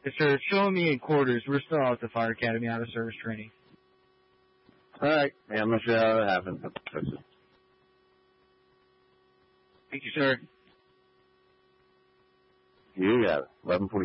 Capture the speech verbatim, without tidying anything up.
Yes, sir. Show me in quarters. We're still out at the fire academy out of service training. All right. Yeah, I'm not sure how that happened. Thank you, sir. You got it. eleven forty.